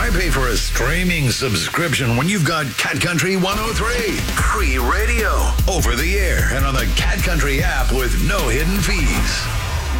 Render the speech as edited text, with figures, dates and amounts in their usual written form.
Why pay for a streaming subscription when you've got Cat Country 103? Free radio, over the air, and on the Cat Country app with no hidden fees.